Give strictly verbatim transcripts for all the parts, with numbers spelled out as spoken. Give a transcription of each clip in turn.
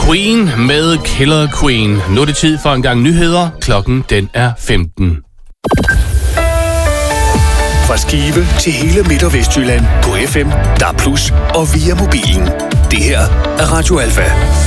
Queen med Killer Queen. Nu er det tid for en gang nyheder. Klokken den er femten. Fra Skive til hele Midt- og Vestjylland på F M, D A B plus, og via mobilen. Det her er Radio Alfa.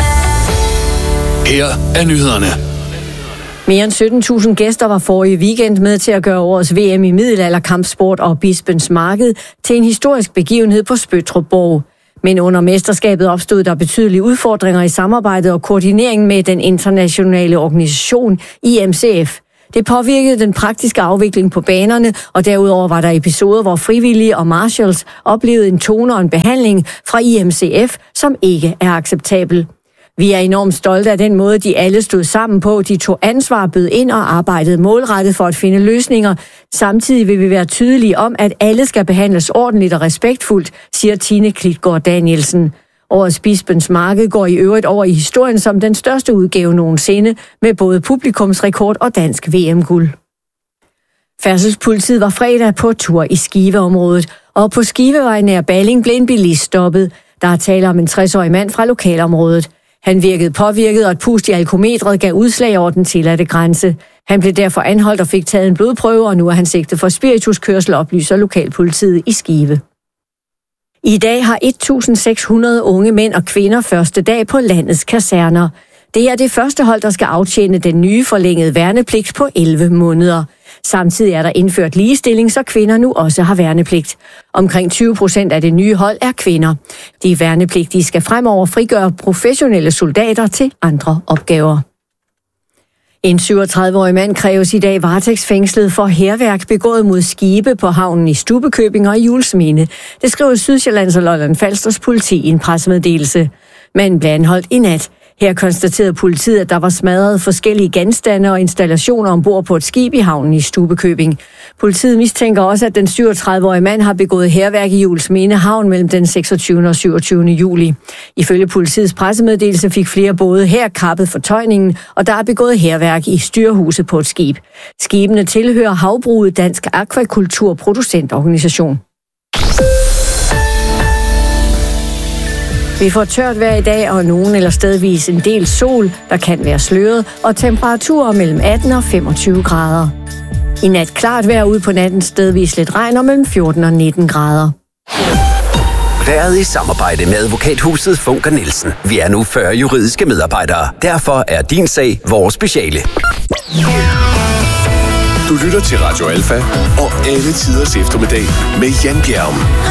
Her er nyhederne. Mere end sytten tusind gæster var forrige weekend med til at gøre årets V M i middelalderkampsport og Bispens Marked til en historisk begivenhed på Spøttrup Borg. Men under mesterskabet opstod der betydelige udfordringer i samarbejdet og koordineringen med den internationale organisation I M C F. Det påvirkede den praktiske afvikling på banerne, og derudover var der episoder, hvor frivillige og marshals oplevede en tone og en behandling fra I M C F, som ikke er acceptabel. Vi er enormt stolte af den måde, de alle stod sammen på. De tog ansvar, bød ind og arbejdede målrettet for at finde løsninger. Samtidig vil vi være tydelige om, at alle skal behandles ordentligt og respektfuldt, siger Tine Klitgaard Danielsen. Årets Bispens Marked går i øvrigt over i historien som den største udgave nogensinde, med både publikumsrekord og dansk V M-guld. Færdselspolitiet var fredag på tur i Skiveområdet, og på Skivevej nær Balling blev en bilist stoppet. Der er tale om en tres-årig mand fra lokalområdet. Han virkede påvirket, og et pust i alkometret gav udslag over den tilladte grænse. Han blev derfor anholdt og fik taget en blodprøve, og nu er han sigtet for spirituskørsel, oplyser lokalpolitiet i Skive. I dag har et tusind seks hundrede unge mænd og kvinder første dag på landets kaserner. Det er det første hold, der skal aftjene den nye forlængede værnepligt på elleve måneder. Samtidig er der indført ligestilling, så kvinder nu også har værnepligt. Omkring tyve procent af det nye hold er kvinder. De værnepligtige skal fremover frigøre professionelle soldater til andre opgaver. En syvogtredive-årig mand kræves i dag varetægtsfængslet for hærværk begået mod skibe på havnen i Stubbekøbing og i Juelsminde. Det skriver Sydsjællands og Lolland-Falsters politi i en pressemeddelelse. Manden blev anholdt i nat. Her konstaterede politiet, at der var smadret forskellige genstande og installationer ombord på et skib i havnen i Stubbekøbing. Politiet mistænker også, at den syvogtredive-årige mand har begået hærværk i Juelsminde havn mellem den seksogtyvende og syvogtyvende juli. Ifølge politiets pressemeddelelse fik flere både her kappet fortøjningen, og der er begået hærværk i styrehuset på et skib. Skibene tilhører Havbruget Dansk Akvakultur Producentorganisation. Vi får tørt vejr i dag, og nogen eller stedvis en del sol, der kan være sløret, og temperaturer mellem atten og femogtyve grader. I nat klart vejr ude på natten, stedvis lidt regn og mellem fjorten og nitten grader. Været i samarbejde med advokathuset Funker Nielsen. Vi er nu fyrre juridiske medarbejdere. Derfor er din sag vores speciale. Du lytter til Radio Alfa og alle tiders eftermiddag med Jan Bjerg.